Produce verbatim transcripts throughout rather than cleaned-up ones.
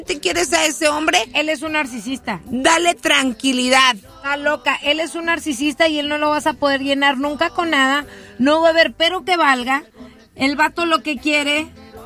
¿Te quieres a ese hombre? Él es un narcisista. Dale tranquilidad. Está loca, él es un narcisista y él no lo vas a poder llenar nunca con nada. No va a haber pero que valga. El vato lo que quiere...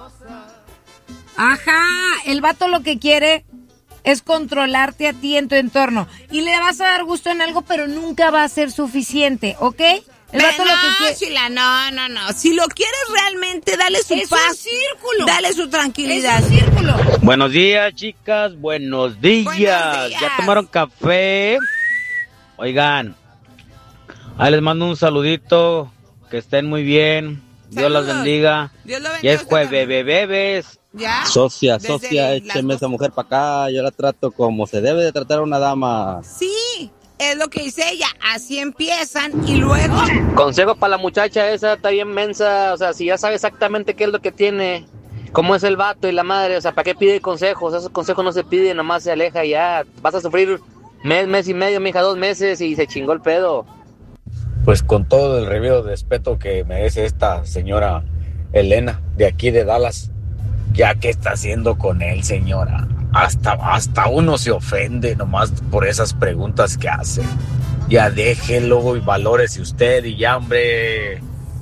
Ajá, el vato lo que quiere es controlarte a ti en tu entorno. Y le vas a dar gusto en algo, pero nunca va a ser suficiente, ¿ok? El vato no, lo que quiere... Sheila, no, no, no. Si lo quieres realmente, dale su es paz. Es un círculo. Dale su tranquilidad. Es un círculo. Buenos días, chicas. Buenos días. Buenos días. ¿Ya tomaron café? Oigan, ahí les mando un saludito. Que estén muy bien. Dios las bendiga. Dios lo bendiga. Ya es jueves, bebés. ¿Ya? Socia, Desde socia, las écheme dos- esa mujer para acá. Yo la trato como se debe de tratar a una dama. Sí, es lo que dice ella. Así empiezan y luego... Consejo para la muchacha esa, está bien mensa, o sea, si ya sabe exactamente qué es lo que tiene, cómo es el vato y la madre, o sea, ¿para qué pide consejos? Esos consejos no se piden, nomás se aleja y ya. Vas a sufrir mes, mes y medio, mija, dos meses y se chingó el pedo. Pues con todo el debido respeto que merece esta señora Elena, de aquí de Dallas, ya que está haciendo con él, señora. Hasta, hasta uno se ofende nomás por esas preguntas que hace. Ya déjelo y valórese usted y ya, hombre.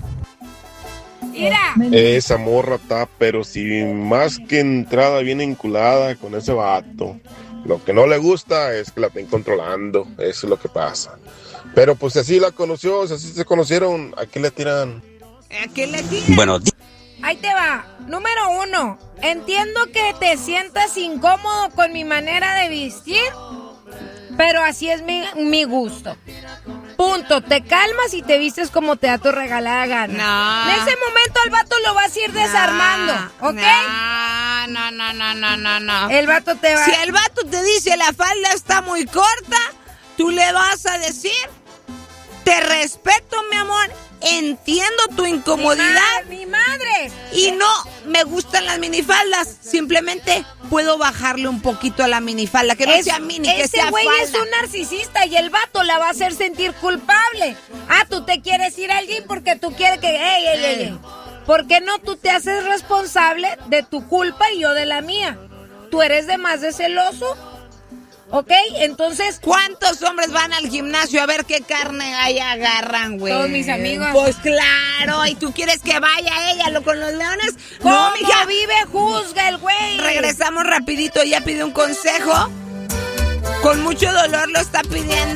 Mira. Esa morra está, pero si más que entrada viene enculada con ese vato. Lo que no le gusta es que la estén controlando, eso es lo que pasa. Pero pues si así la conoció, si así se conocieron, ¿a qué le tiran? ¿A qué le tiran? Bueno, di- Ahí te va. Número uno, entiendo que te sientas incómodo con mi manera de vestir, pero así es mi, mi gusto. Punto. Te calmas y te vistes como te da tu regalada gana. No. En ese momento al vato lo vas a ir desarmando, ¿ok? No, no, no, no, no, no. El vato te va... Si el vato te dice la falda está muy corta, tú le vas a decir, te respeto, mi amor, entiendo tu incomodidad. Mi, ma- mi madre. Y no me gustan las minifaldas. Simplemente puedo bajarle un poquito a la minifalda. Que no Es- sea mini, que ese sea güey falda. es un narcisista y el vato la va a hacer sentir culpable. Ah, tú te quieres ir al gym porque tú quieres que... Ey, ey, ey, ey. ¿Por qué no tú te haces responsable de tu culpa y yo de la mía? ¿Tú eres de más de celoso? ¿Ok? Entonces... ¿Cuántos hombres van al gimnasio a ver qué carne ahí agarran, güey? Todos mis amigos. Pues claro, ¿y tú quieres que vaya ella lo con los leones? ¿Cómo No, mija. vive? Juzga el güey. Regresamos rapidito, ella pide un consejo. Con mucho dolor lo está pidiendo.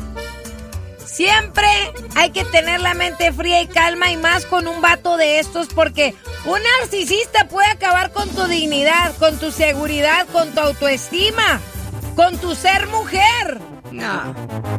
Siempre hay que tener la mente fría y calma y más con un vato de estos porque un narcisista puede acabar con tu dignidad, con tu seguridad, con tu autoestima, con tu ser mujer. No.